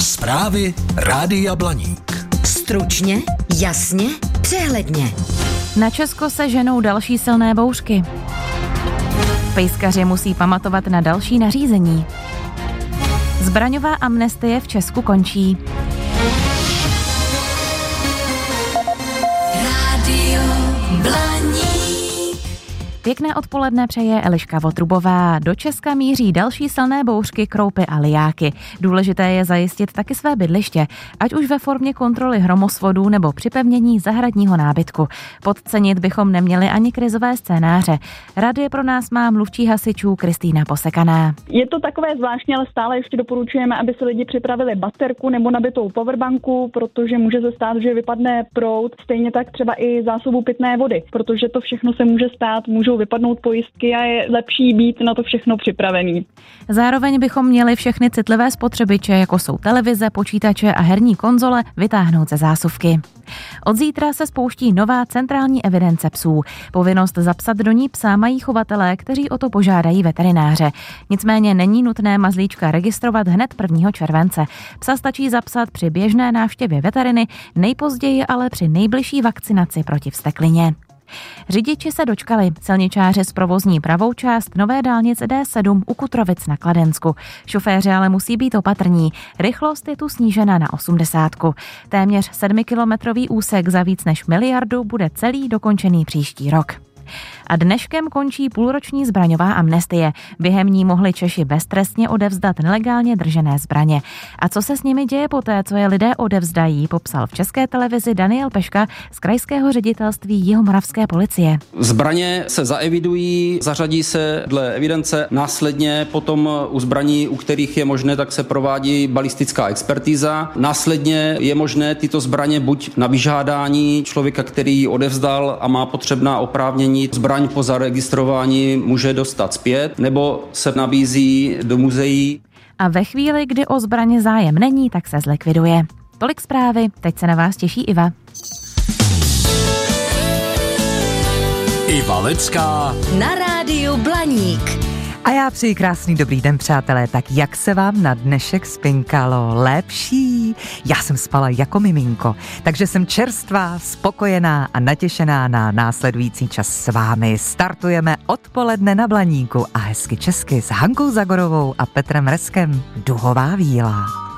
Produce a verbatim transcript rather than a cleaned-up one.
Zprávy Rádia Blaník. Stručně, jasně, přehledně. Na Česko se ženou další silné bouřky. Pejskaři musí pamatovat na další nařízení. Zbraňová amnestie v Česku končí. Rádio Blaník. Pěkné odpoledne přeje Eliška Votrubová. Do Česka míří další silné bouřky, kroupy a lijáky. Důležité je zajistit taky své bydliště, ať už ve formě kontroly hromosvodů nebo připevnění zahradního nábytku. Podcenit bychom neměli ani krizové scénáře. Rady pro nás má mluvčí hasičů Kristýna Posekaná. Je to takové zvláštní, ale stále ještě doporučujeme, aby si lidi připravili baterku nebo nabitou powerbanku, protože může se stát, že vypadne proud, stejně tak třeba i zásobu pitné vody, protože to všechno se může stát, můžou vypadnout pojistky a je lepší být na to všechno připravený. Zároveň bychom měli všechny citlivé spotřebiče, jako jsou televize, počítače a herní konzole, vytáhnout ze zásuvky. Od zítra se spouští nová centrální evidence psů. Povinnost zapsat do ní psa mají chovatelé, kteří o to požádají veterináře. Nicméně není nutné mazlíčka registrovat hned prvního července. Psa stačí zapsat při běžné návštěvě veteriny, nejpozději ale při nejbližší vakcinaci proti vzteklině. Řidiči se dočkali. Silničáři zprovozní pravou část nové dálnice D sedm u Kutrovic na Kladensku. Šoféři ale musí být opatrní. Rychlost je tu snížena na osmdesátku. Téměř sedmikilometrový úsek za víc než miliardu bude celý dokončený příští rok. A dneškem končí půlroční zbraňová amnestie. Během ní mohli Češi beztrestně odevzdat nelegálně držené zbraně. A co se s nimi děje poté, co je lidé odevzdají, popsal v České televizi Daniel Peška z krajského ředitelství Jihomoravské policie. Zbraně se zaevidují, zařadí se dle evidence, následně potom u zbraní, u kterých je možné, tak se provádí balistická expertíza. Následně je možné tyto zbraně buď na vyžádání člověka, který ji odevzdal a má potřebná oprávnění, zbraň po zaregistrování může dostat zpět, nebo se nabízí do muzeí. A ve chvíli, kdy o zbraně zájem není, tak se zlikviduje. Tolik zprávy, teď se na vás těší Iva. Iva Lecká Na rádiu Blaník. A já přeji krásný dobrý den, přátelé. Tak jak se vám na dnešek spinkalo? Lepší? Já jsem spala jako miminko, takže jsem čerstvá, spokojená a natěšená na následující čas s vámi. Startujeme odpoledne na Blaníku a hezky česky s Hankou Zagorovou a Petrem Reskem Duhová víla.